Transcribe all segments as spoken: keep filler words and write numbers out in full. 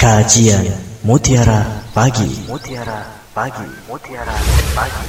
Kajian Mutiara Pagi. Mutiara Pagi. Mutiara Pagi.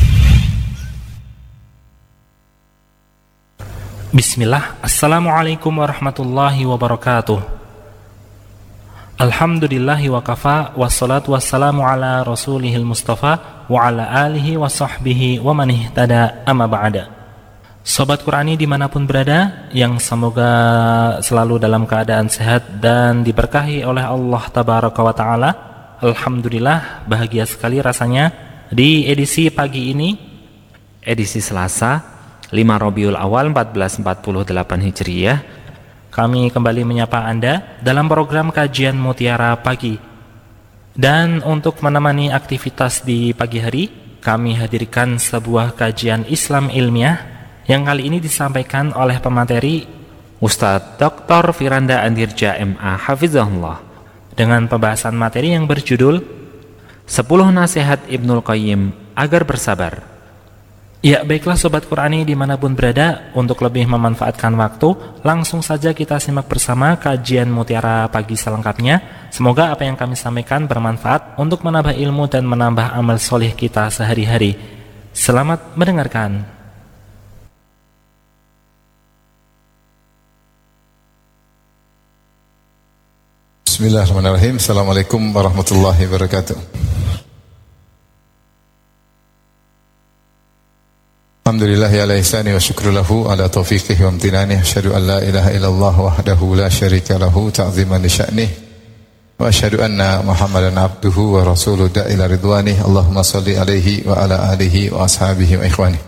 Bismillah. Assalamualaikum warahmatullahi wabarakatuh. Alhamdulillahi wa kafa, wassalatu wassalamu ala rasulihil mustafa wa ala alihi wa sahbihi wa man ihtada, amma ba'da. Sobat Qurani dimanapun berada, yang semoga selalu dalam keadaan sehat dan diberkahi oleh Allah Tabaraka wa Ta'ala. Alhamdulillah, bahagia sekali rasanya di edisi pagi ini, edisi Selasa lima Rabiul Awal seribu empat ratus empat puluh delapan Hijriyah, kami kembali menyapa Anda dalam program Kajian Mutiara Pagi. Dan untuk menemani aktivitas di pagi hari, kami hadirkan sebuah kajian Islam ilmiah yang kali ini disampaikan oleh pemateri Ustadz Doktor Firanda Andirja M A Hafizahullah, dengan pembahasan materi yang berjudul sepuluh Nasihat Ibnul Qayyim Agar Bersabar. Ya, baiklah Sobat Qurani dimanapun berada, untuk lebih memanfaatkan waktu, langsung saja kita simak bersama kajian Mutiara Pagi selengkapnya. Semoga apa yang kami sampaikan bermanfaat untuk menambah ilmu dan menambah amal soleh kita sehari-hari. Selamat mendengarkan. Bismillahirrahmanirrahim. Assalamualaikum warahmatullahi wabarakatuh. Alhamdulillahi ala ihsani wa syukru lahu ala taufiqihi wa amtinani. Asyhadu an la ilaha illallah wahdahu la syarika lahu ta'ziman li sya'nih. Wa asyhadu anna Muhammadan abduhu wa rasuluhu da'ila ridwanih. Allahumma salli alaihi wa ala alihi wa ashabihi wa ikhwanih.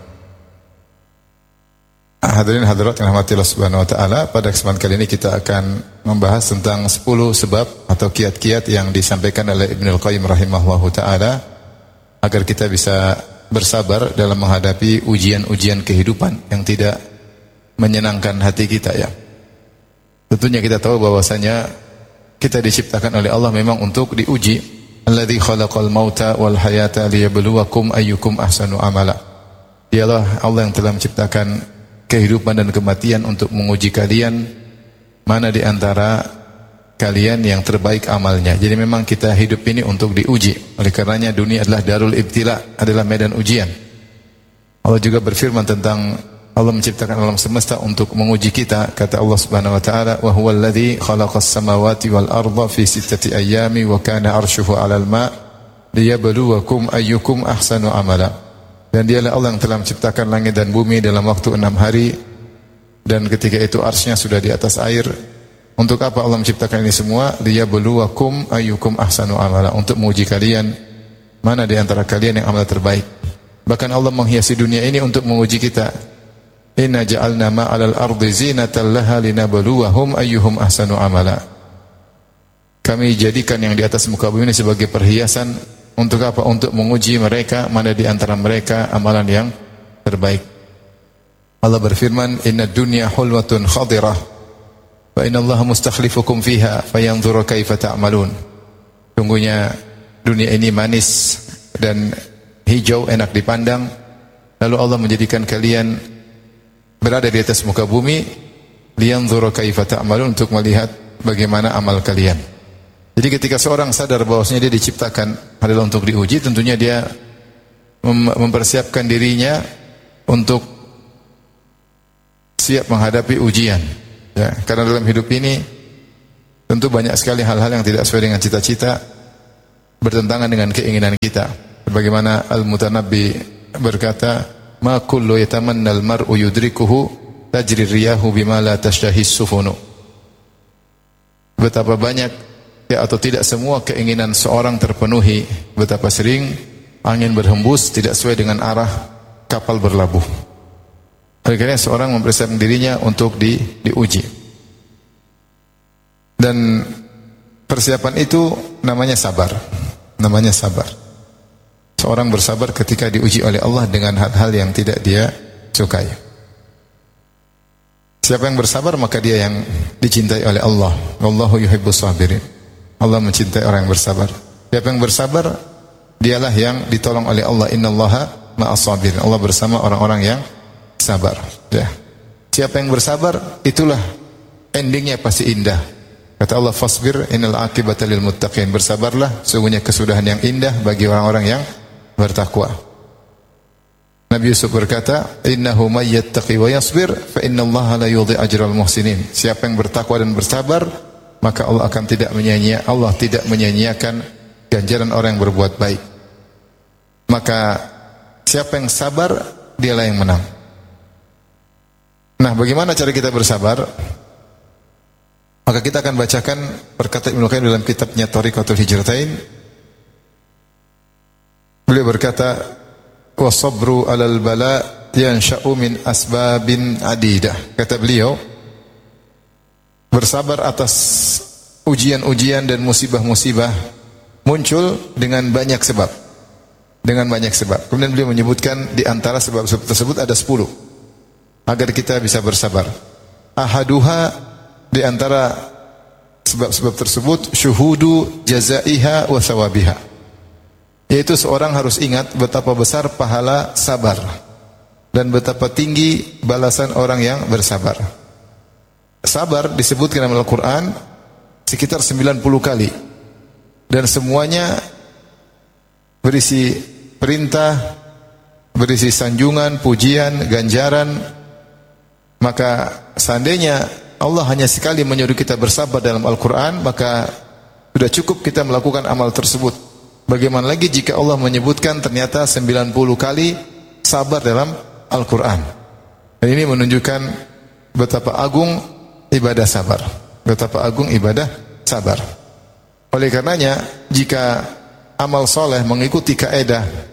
Hadirin hadirat yang dirahmati Allah Subhanahu wa taala, pada kesempatan kali ini kita akan membahas tentang sepuluh sebab atau kiat-kiat yang disampaikan oleh Ibnul Qayyim rahimahullahu taala agar kita bisa bersabar dalam menghadapi ujian-ujian kehidupan yang tidak menyenangkan hati kita ya. Tentunya kita tahu bahwasanya kita diciptakan oleh Allah memang untuk diuji. Alladzi khalaqal mauta wal hayata liyabluwakum ayyukum ahsanu amala. Dialah Allah yang telah menciptakan kehidupan dan kematian untuk menguji kalian mana di antara kalian yang terbaik amalnya. Jadi memang kita hidup ini untuk diuji. Oleh karenanya dunia adalah darul ibtila, adalah medan ujian. Allah juga berfirman tentang Allah menciptakan alam semesta untuk menguji kita. Kata Allah Subhanahu wa taala, "Wa huwal ladzi khalaqas samawati wal arda fi sittati ayyami wa kana 'arshuhu 'alal ma' liyabluwakum ayyukum ahsanu amala." Dan dialah Allah yang telah menciptakan langit dan bumi dalam waktu enam hari, dan ketika itu arsy-Nya sudah di atas air. Untuk apa Allah menciptakan ini semua? Liyabluwakum ayyukum ahsanu amala, untuk menguji kalian mana di antara kalian yang amal terbaik. Bahkan Allah menghiasi dunia ini untuk menguji kita. Inna ja'alna ma'alal ardi zinatan laha linabluwahum ayyuhum ahsanu amala. Kami jadikan yang di atas muka bumi ini sebagai perhiasan. Untuk apa? Untuk menguji mereka mana di antara mereka amalan yang terbaik. Allah berfirman, "Inna dunya hulwatun khadirah wa inna Allah mustakhlifukum fiha fayanzuru kaifa ta'malun." Sungguhnya dunia ini manis dan hijau, enak dipandang. Lalu Allah menjadikan kalian berada di atas muka bumi liyanzuru kaifa ta'malun, untuk melihat bagaimana amal kalian. Jadi ketika seorang sadar bahwasanya dia diciptakan adalah untuk diuji, tentunya dia mem- mempersiapkan dirinya untuk siap menghadapi ujian. Ya, karena dalam hidup ini tentu banyak sekali hal-hal yang tidak sesuai dengan cita-cita, bertentangan dengan keinginan kita. Bagaimana Al-Mutanabbi berkata, "Ma kullu yatamannal mar'u yudrikuhu tajri riyahu bima la tashtahis sufunu." Betapa banyak ya, atau tidak semua keinginan seorang terpenuhi. Betapa sering angin berhembus tidak sesuai dengan arah kapal berlabuh. Akhirnya seorang mempersiapkan dirinya untuk di, diuji. Dan persiapan itu namanya sabar. Namanya sabar. Seorang bersabar ketika diuji oleh Allah dengan hal-hal yang tidak dia sukai. Siapa yang bersabar maka dia yang dicintai oleh Allah. Wallahu yuhibbus sabirin. Allah mencintai orang yang bersabar. Siapa yang bersabar, dialah yang ditolong oleh Allah. Innallaha ma'as sabirin. Allah bersama orang-orang yang sabar. Ya. Siapa yang bersabar, itulah endingnya pasti indah. Kata Allah, fasbir innal aqibata lil muttaqin. Bersabarlah, sungguhnya kesudahan yang indah bagi orang-orang yang bertakwa. Nabi Yusuf berkata, innahu may yattaqi wa yasbir fa innallaha la yudhi ajral muhsinin. Siapa yang bertakwa dan bersabar, maka Allah akan tidak menyia-nyiakan, Allah tidak menyia-nyiakan ganjaran orang yang berbuat baik. Maka siapa yang sabar, dialah yang menang. Nah, bagaimana cara kita bersabar? Maka kita akan bacakan perkataan Ibnu Qayyim dalam kitabnya Thariqatul Hijratain. Beliau berkata, "Wasabru 'alal bala yansha'u min asbabin adidah." Kata beliau, bersabar atas ujian-ujian dan musibah-musibah muncul dengan banyak sebab. Dengan banyak sebab. Kemudian beliau menyebutkan di antara sebab-sebab tersebut ada sepuluh agar kita bisa bersabar. Ahaduha, di antara sebab-sebab tersebut, syuhudu jazaiha wa thawabiha, yaitu seorang harus ingat betapa besar pahala sabar dan betapa tinggi balasan orang yang bersabar. Sabar disebutkan dalam Al-Quran sekitar sembilan puluh kali, dan semuanya berisi perintah, berisi sanjungan, pujian, ganjaran. Maka seandainya Allah hanya sekali menyuruh kita bersabar dalam Al-Quran, maka sudah cukup kita melakukan amal tersebut. Bagaimana lagi jika Allah menyebutkan ternyata sembilan puluh kali sabar dalam Al-Quran. Dan ini menunjukkan betapa agung ibadah sabar. Betapa agung ibadah sabar. Oleh karenanya, jika amal soleh mengikuti kaedah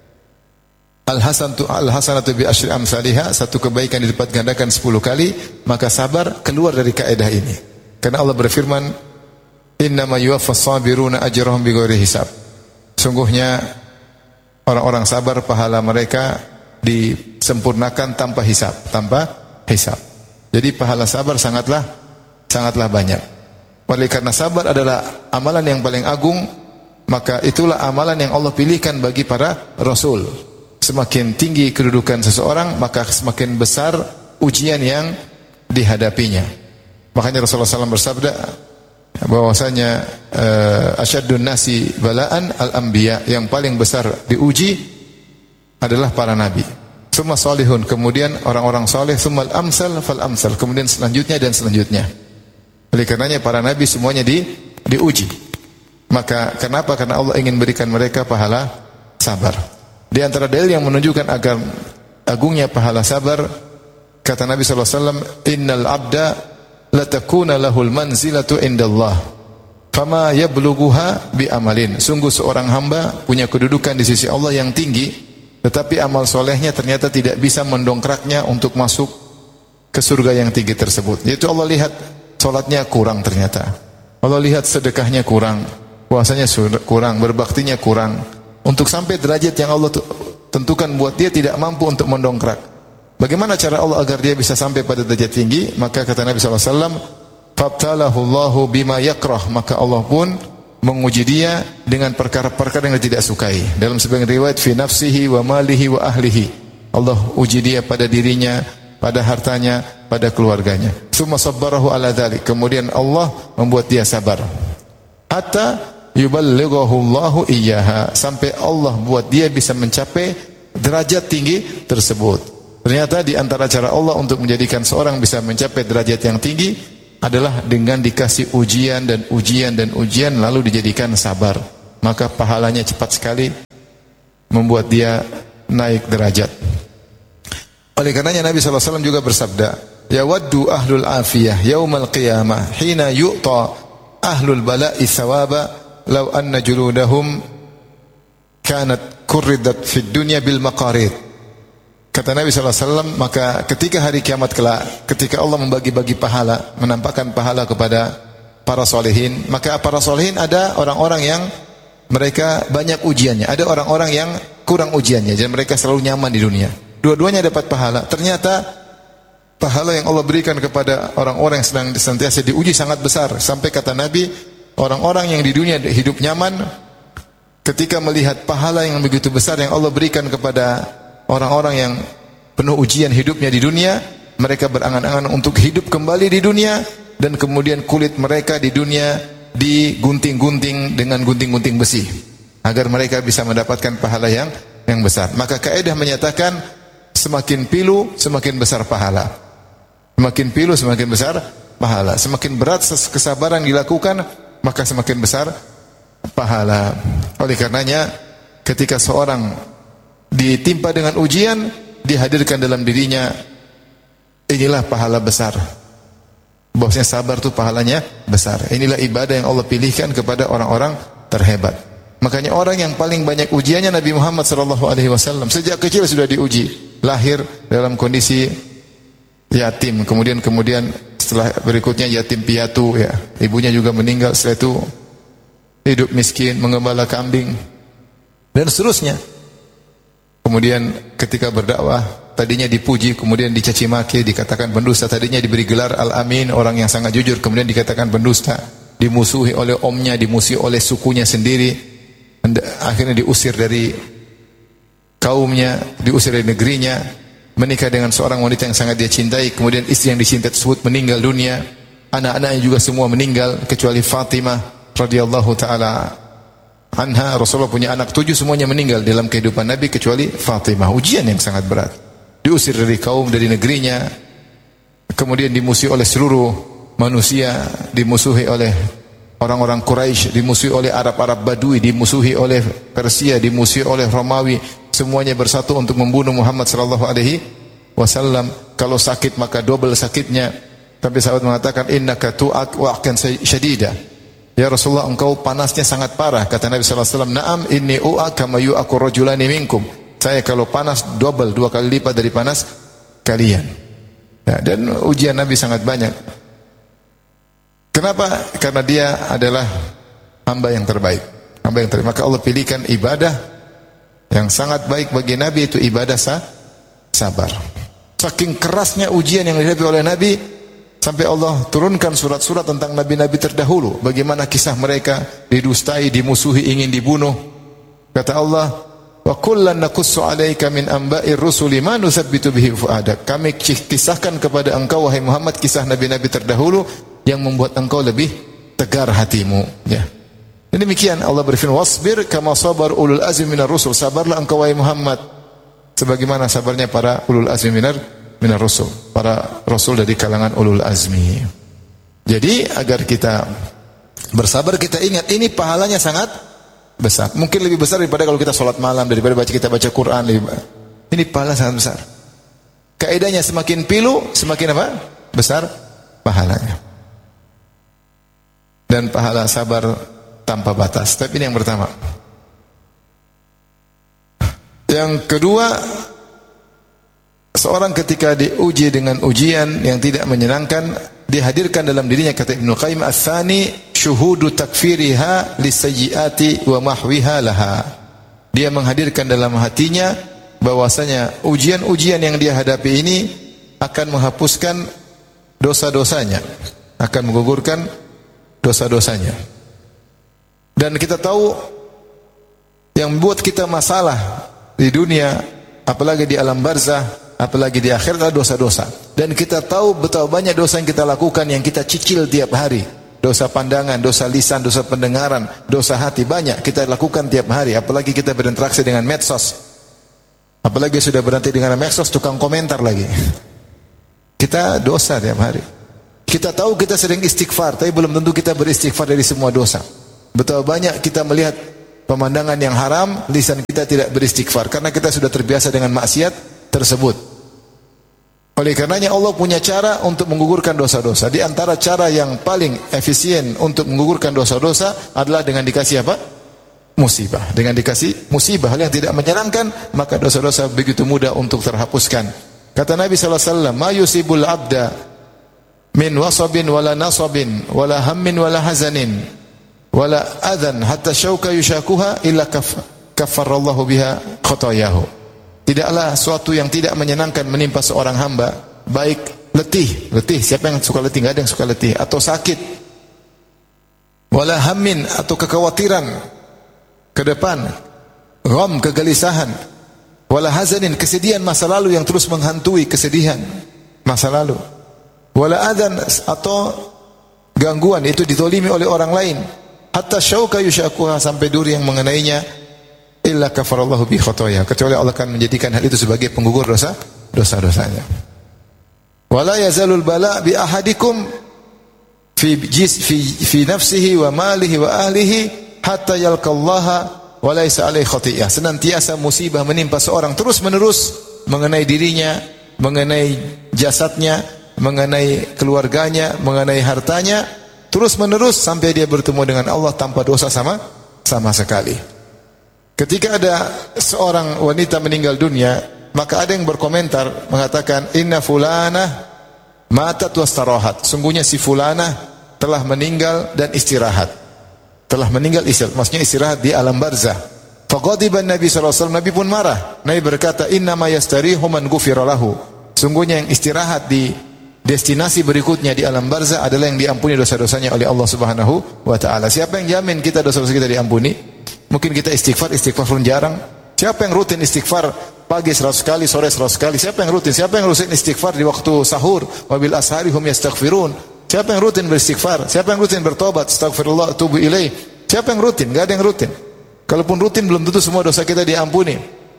Al-hasanatu al-hasanatu bi asyri amsalihha, satu kebaikan dilipat gandakan sepuluh kali, maka sabar keluar dari kaedah ini. Karena Allah berfirman, "Innama yuwaffas sabiruna ajrahum bighairi hisab." Sungguhnya orang-orang sabar pahala mereka disempurnakan tanpa hisab, tanpa hisab. Jadi pahala sabar sangatlah sangatlah banyak. Oleh karena sabar adalah amalan yang paling agung, maka itulah amalan yang Allah pilihkan bagi para rasul. Semakin tinggi kedudukan seseorang, maka semakin besar ujian yang dihadapinya. Makanya Rasulullah shallallahu alaihi wasallam bersabda bahwasanya uh, asyaddun nasi balaan al-anbiya, yang paling besar diuji adalah para nabi. Summa salihun, kemudian orang-orang saleh, summal amsal fal amsal, kemudian selanjutnya dan selanjutnya. Oleh karenanya para nabi semuanya di diuji. Maka kenapa? Karena Allah ingin berikan mereka pahala sabar. Di antara dalil yang menunjukkan agar agungnya pahala sabar, kata Nabi sallallahu alaihi wasallam, "Innal 'abda latakuna lahul manzilatu indallah, fama yablughuha bi amalin." Sungguh seorang hamba punya kedudukan di sisi Allah yang tinggi, tetapi amal solehnya ternyata tidak bisa mendongkraknya untuk masuk ke surga yang tinggi tersebut. Yaitu Allah lihat salatnya kurang ternyata. Allah lihat sedekahnya kurang, puasanya kurang, berbaktinya kurang. Untuk sampai derajat yang Allah tentukan buat dia tidak mampu untuk mendongkrak. Bagaimana cara Allah agar dia bisa sampai pada derajat tinggi? Maka kata Nabi sallallahu alaihi wasallam, "Fabtalahu Allahu bima yakrah." Maka Allah pun menguji dia dengan perkara-perkara yang dia tidak sukai. Dalam sebagian riwayat, fi nafsihi wa malihi wa ahlihi. Allah uji dia pada dirinya, pada hartanya, pada keluarganya. Tsumma sabbarahu ala dzalik. Kemudian Allah membuat dia sabar. Hatta yuballighahu Allahu iyyaha, sampai Allah buat dia bisa mencapai derajat tinggi tersebut. Ternyata di antara cara Allah untuk menjadikan seorang bisa mencapai derajat yang tinggi adalah dengan dikasih ujian dan ujian dan ujian lalu dijadikan sabar. Maka pahalanya cepat sekali membuat dia naik derajat. Oleh karenanya Nabi sallallahu alaihi wasallam juga bersabda, "Yawaddu ahlul afiyah yaumal qiyamah hina yu'ta ahlul bala'i thawaba law anna juludahum kanat kurridat fid dunya bil maqarid." Kata Nabi sallallahu alaihi wasallam, maka ketika hari kiamat kelak, ketika Allah membagi-bagi pahala, menampakkan pahala kepada para solehin, maka para solehin ada orang-orang yang mereka banyak ujiannya, ada orang-orang yang kurang ujiannya, dan mereka selalu nyaman di dunia. Dua-duanya dapat pahala. Ternyata pahala yang Allah berikan kepada orang-orang yang sedang senantiasa diuji sangat besar. Sampai kata Nabi, orang-orang yang di dunia hidup nyaman, ketika melihat pahala yang begitu besar yang Allah berikan kepada orang-orang yang penuh ujian hidupnya di dunia, mereka berangan-angan untuk hidup kembali di dunia dan kemudian kulit mereka di dunia digunting-gunting dengan gunting-gunting besi agar mereka bisa mendapatkan pahala yang yang besar. Maka kaidah menyatakan semakin pilu semakin besar pahala. Semakin pilu semakin besar pahala. Semakin berat kesabaran dilakukan, maka semakin besar pahala. Oleh karenanya ketika seorang ditimpa dengan ujian, dihadirkan dalam dirinya inilah pahala besar. Bahwasanya sabar itu pahalanya besar. Inilah ibadah yang Allah pilihkan kepada orang-orang terhebat. Makanya orang yang paling banyak ujiannya Nabi Muhammad sallallahu alaihi wasallam. Sejak kecil sudah diuji. Lahir dalam kondisi yatim, kemudian kemudian setelah berikutnya yatim piatu ya. Ibunya juga meninggal, setelah itu hidup miskin, mengembala kambing dan seterusnya. Kemudian ketika berdakwah tadinya dipuji, kemudian dicaci maki, dikatakan pendusta. Tadinya diberi gelar Al-Amin, orang yang sangat jujur, kemudian dikatakan pendusta. Dimusuhi oleh omnya, dimusuhi oleh sukunya sendiri. Akhirnya diusir dari kaumnya, diusir dari negerinya, menikah dengan seorang wanita yang sangat dia cintai, kemudian istri yang dicintai tersebut meninggal dunia. Anak-anaknya juga semua meninggal kecuali Fatimah radhiyallahu taala anha. Rasulullah punya anak tujuh, semuanya meninggal dalam kehidupan Nabi kecuali Fatimah. Ujian yang sangat berat. Diusir dari kaum, dari negerinya, kemudian dimusuhi oleh seluruh manusia, dimusuhi oleh orang-orang Quraisy, dimusuhi oleh Arab-Arab Badui, dimusuhi oleh Persia, dimusuhi oleh Romawi. Semuanya bersatu untuk membunuh Muhammad sallallahu alaihi wasallam. Kalau sakit maka double sakitnya. Tapi sahabat mengatakan innaka tu'ak wa akan syadida. Ya Rasulullah, engkau panasnya sangat parah. Kata Nabi sallallahu alaihi wasallam, "Na'am inni u'ak kama yu'aku rajulani minkum." Saya kalau panas double, dua kali lipat dari panas kalian. Ya, dan ujian Nabi sangat banyak. Kenapa? Karena dia adalah hamba yang terbaik. Hamba yang terbaik. Maka Allah pilihkan ibadah yang sangat baik bagi Nabi, itu ibadah sah, sabar. Saking kerasnya ujian yang dihadapi oleh Nabi, sampai Allah turunkan surat-surat tentang nabi-nabi terdahulu. Bagaimana kisah mereka didustai, dimusuhi, ingin dibunuh. Kata Allah, "Wa kullan naqussu 'alaika min amba'ir rusuli ma nusabbitu bihi fu'adak." Kami kisahkan kepada engkau wahai Muhammad kisah nabi-nabi terdahulu yang membuat engkau lebih tegar hatimu, ya. Dan demikian Allah berfirman, "Wasbir kama sabar ulul azmi minar rusul." Sabarlah engkau wahai Muhammad sebagaimana sabarnya para ulul azmi minar minar rusul, para rasul dari kalangan ulul azmi. Jadi agar kita bersabar, kita ingat ini pahalanya sangat besar. Mungkin lebih besar daripada kalau kita sholat malam, daripada baca kita baca Quran. Lebih, ini pahala sangat besar. Kaidahnya semakin pilu, semakin apa? Besar pahalanya. Dan pahala sabar tanpa batas. Tapi ini yang pertama. Yang kedua, seorang ketika diuji dengan ujian yang tidak menyenangkan, dihadirkan dalam dirinya, kata Ibnu Qayyim, "Ats-tsani syuhudu takfiriha lisayyiati wa mahwiha laha." Dia menghadirkan dalam hatinya bahwasanya ujian-ujian yang dia hadapi ini akan menghapuskan dosa-dosanya, akan menggugurkan dosa-dosanya. Dan kita tahu yang membuat kita masalah di dunia, apalagi di alam barzah, apalagi di akhirat, adalah dosa-dosa. Dan kita tahu betapa banyak dosa yang kita lakukan, yang kita cicil tiap hari. Dosa pandangan, dosa lisan, dosa pendengaran, dosa hati, banyak kita lakukan tiap hari. Apalagi kita berinteraksi dengan medsos. Apalagi sudah berhenti dengan medsos, tukang komentar lagi. Kita dosa tiap hari. Kita tahu kita sering istighfar, tapi belum tentu kita beristighfar dari semua dosa. Betapa banyak kita melihat pemandangan yang haram, lisan kita tidak beristighfar karena kita sudah terbiasa dengan maksiat tersebut. Oleh karenanya Allah punya cara untuk menggugurkan dosa-dosa. Di antara cara yang paling efisien untuk menggugurkan dosa-dosa adalah dengan dikasih apa? Musibah. Dengan dikasih musibah, hal yang tidak menyenangkan, maka dosa-dosa begitu mudah untuk terhapuskan. Kata Nabi sallallahu alaihi wasallam, "Ma yusibul abda min wasabin wala nasabin wala hammin wala hazanin wala adhan hatta syauka yushakuha illa kaffarallahu biha khotayahu." Tidaklah suatu yang tidak menyenangkan menimpa seorang hamba, baik letih, letih, siapa yang suka letih? Enggak ada yang suka letih, atau sakit, wala hammin, atau kekhawatiran ke depan, gham, kegelisahan, wala hazanin, kesedihan masa lalu yang terus menghantui, kesedihan masa lalu, wala adhan, atau gangguan, itu ditolimi oleh orang lain. Hatta syauka yushakuha, sampai duri yang mengenainya, illa kafarallahu bi khotoya, kecuali Allah akan menjadikan hal itu sebagai penggugur dosa dosa-dosanya. Wala yazalul bala bi ahadikum fi jis fi fi nafsihi wa malihi wa ahlihi hatta yalqallaha wa laysa alaihi khati'ah. Senantiasa musibah menimpa seorang terus-menerus mengenai dirinya, mengenai jasadnya, mengenai keluarganya, mengenai hartanya, terus-menerus sampai dia bertemu dengan Allah tanpa dosa sama sama sekali. Ketika ada seorang wanita meninggal dunia, maka ada yang berkomentar mengatakan inna fulanah matat wastarahat. Sungguhnya si fulanah telah meninggal dan istirahat. Telah meninggal istirahat, maksudnya istirahat di alam barzah. Faqadiban Nabi sallallahu alaihi wasallam, Nabi pun marah. Nabi berkata, inna ma yastarihu man ghufira lahu. Sungguhnya yang istirahat di destinasi berikutnya di alam barzah adalah yang diampuni dosa-dosanya oleh Allah Subhanahu wa taala. Siapa yang jamin kita dosa-dosa kita diampuni? Mungkin kita istighfar, istighfar pun jarang. Siapa yang rutin istighfar pagi seratus kali, sore seratus kali? Siapa yang rutin? Siapa yang rutin istighfar di waktu sahur? Wabil ashari hum yastaghfirun. Siapa yang rutin beristighfar? Siapa yang rutin bertobat? Astaghfirullah, tubu ilaih. Siapa yang rutin? Enggak ada yang rutin. Kalaupun rutin belum tentu semua dosa kita diampuni.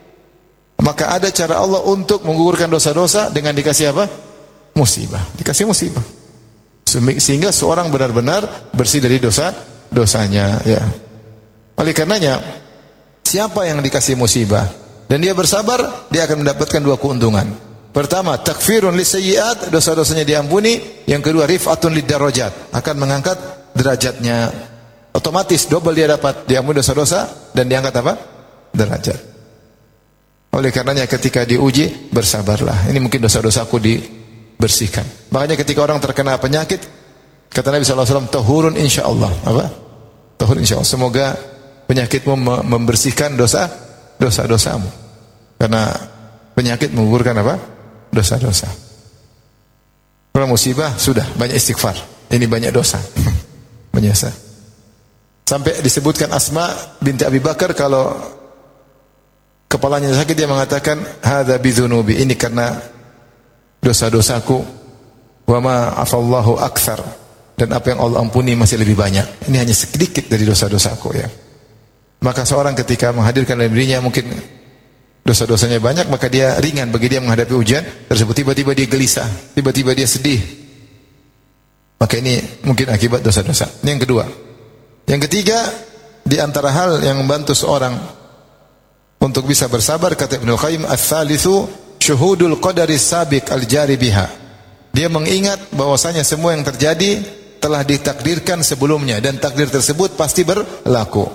Maka ada cara Allah untuk menggugurkan dosa-dosa dengan dikasih apa? Musibah. Dikasih musibah. Sehingga seorang benar-benar bersih dari dosa dosanya, ya. Oleh karenanya, siapa yang dikasih musibah dan dia bersabar, dia akan mendapatkan dua keuntungan. Pertama, takfirun lisayyi'at, dosa-dosanya diampuni. Yang kedua, rif'atun lidarajat, akan mengangkat derajatnya. Otomatis double dia dapat, diampuni dosa-dosa dan diangkat apa? Derajat. Oleh karenanya ketika diuji, bersabarlah. Ini mungkin dosa-dosaku dibersihkan. Makanya ketika orang terkena penyakit, kata Nabi sallallahu alaihi wasallam, tahurun insyaallah. Apa? Tahurun insyaallah. Semoga penyakitmu membersihkan dosa dosa-dosamu. Karena penyakit menggugurkan apa? Dosa-dosa. Kalau musibah sudah banyak istighfar. Ini banyak dosa. Banyak dosa. Sampai disebutkan Asma binti Abi Bakar kalau kepalanya sakit dia mengatakan hadza bidzunubi, ini karena dosa-dosaku. Wa ma afallahu aktsar, dan apa yang Allah ampuni masih lebih banyak. Ini hanya sedikit dari dosa-dosaku, ya. Maka seorang ketika menghadirkan dalam dirinya mungkin dosa-dosanya banyak, maka dia ringan bagi dia menghadapi ujian tersebut. Tiba-tiba dia gelisah, tiba-tiba dia sedih. Maka ini mungkin akibat dosa-dosa. Ini yang kedua. Yang ketiga, di antara hal yang membantu seorang untuk bisa bersabar, kata Ibnu Qayyim, ats-tsalitsu syuhudul qadari sabiq al-jari biha. Dia mengingat bahwasanya semua yang terjadi telah ditakdirkan sebelumnya dan takdir tersebut pasti berlaku.